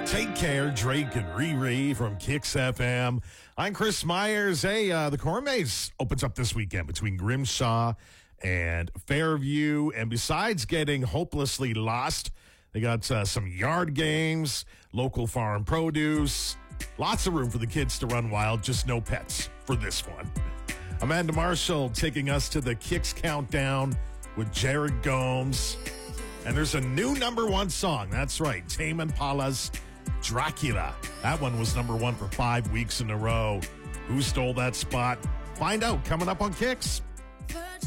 Take Care, Drake and Riri from Kicks FM. I'm Chris Myers. Hey, the Corn Maze opens up this weekend between Grimshaw and Fairview. And besides getting hopelessly lost, they got some yard games, local farm produce, lots of room for the kids to run wild, just no pets for this one. Amanda Marshall taking us to the Kicks Countdown with Jared Gomes. And there's a new number one song. That's right, Tame Impala's Dracula. That one was number one for 5 weeks in a row. Who stole that spot? Find out coming up on Kicks.